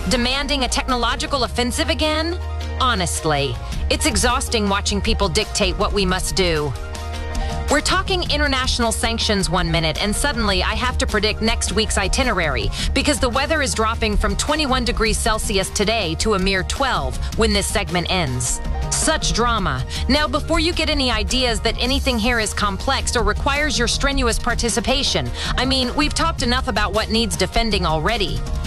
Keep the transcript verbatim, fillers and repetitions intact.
Demanding a technological offensive again? Honestly, it's exhausting watching people dictate what we must do. We're talking international sanctions one minute, and suddenly I have to predict next week's itinerary because the weather is dropping from twenty-one degrees Celsius today to a mere twelve when this segment ends. Such drama. Now, before you get any ideas that anything here is complex or requires your strenuous participation, I mean, we've talked enough about what needs defending already.